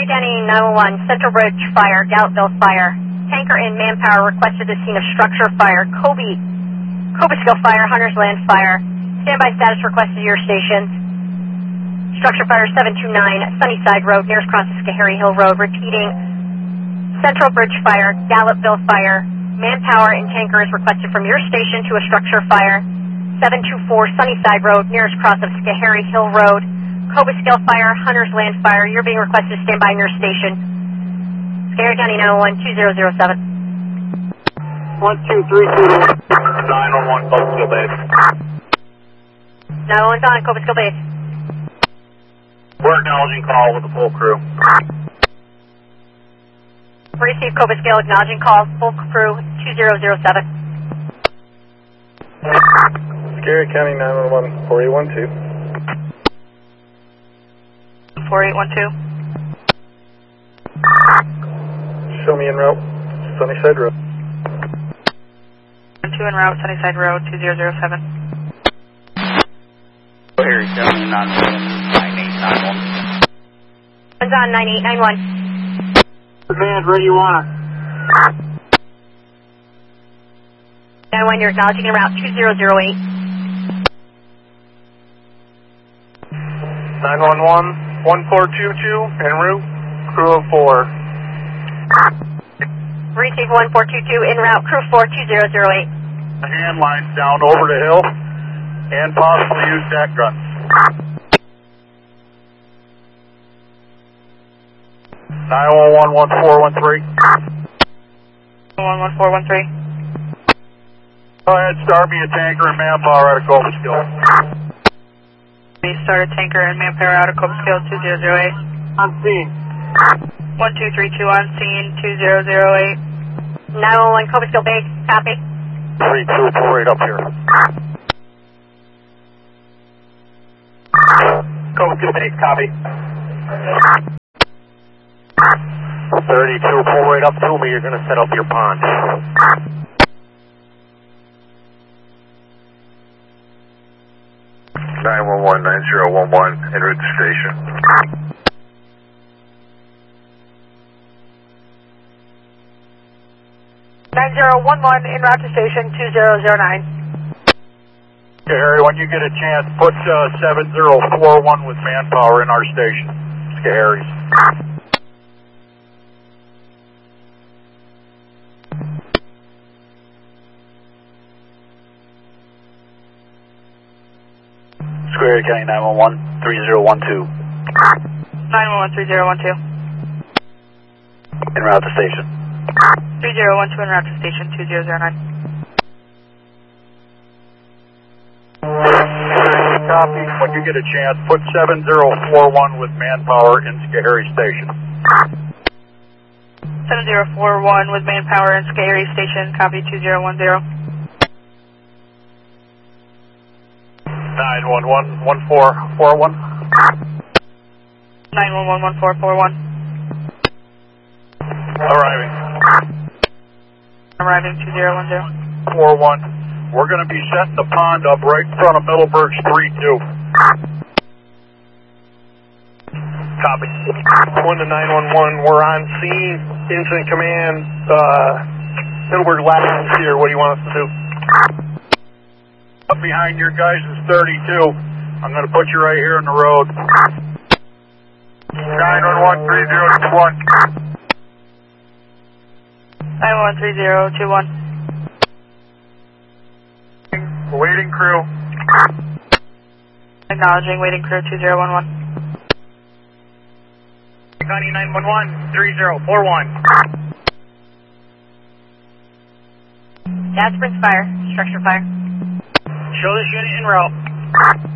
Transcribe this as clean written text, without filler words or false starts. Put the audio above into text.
Scary County 911, Central Bridge Fire, Gallup Fire. Tanker and manpower requested the scene of structure fire. Cobleskill Fire, Hunters Land Fire. Standby status requested to your station. Structure Fire 729, Sunnyside Road, nearest cross of Schoharie Hill Road. Repeating, Central Bridge Fire, Gallup Fire. Manpower and tanker is requested from your station to a structure fire. 724 Sunnyside Road, nearest cross of Schoharie Hill Road. Cobleskill Fire, Hunters Land Fire. You're being requested to stand by in your station. Scary County 911, 2007. 1232. 911, Cobleskill Base. 911's on, Cobleskill Base. We're acknowledging call with the full crew. Receive Cobleskill, acknowledging call, full crew, 2007. Scary County 911, 4812. 4812. Show me en route, Sunnyside Road. 2 en route, Sunnyside Road, 2007. Here, 9891. One's on, 9891. Advance, where do you want us? 91, you're acknowledging en route, 2008. 911, 1422, en route, crew of 4. Receive 1422, en route, crew 4, 2008. The hand line's down over the hill and possibly use deck guns. 911-1413. 1413. Go ahead, start me a tanker and manpower out of Cobleskill. Start a tanker and manpower out of Cobleskill, 2008. On scene. 1232 on scene, 2008. 911 Cobleskill Base, copy. 3248 up here. Cobleskill Base, copy. 32, pull right up to me, you're going to set up your pond. 911-9011, en route to station. En route to station, 2009. Okay, Harry, when you get a chance, put 7041 with manpower in our station. Harry's. Square County 911, 3012. 911 3012. En route to station. 3012 en route to station, 2009. Copy. When you get a chance, put 7041 with manpower in Schoharie Station. 7041 with manpower in Schoharie Station, copy 2010. 911-1441. 911-1441. Arriving 2010. 41. We're going to be setting the pond up right in front of Middleburg Street, too. Copy. 1 to 911, we're on scene, incident command, Middleburg Latin here, what do you want us to do? Up behind your guys is 32. I'm going to put you right here in the road. 911-3021. 911-3021. Waiting crew. Acknowledging waiting crew 2011. County 911-3041. Dad Springs Fire, structure fire. Show this unit en route.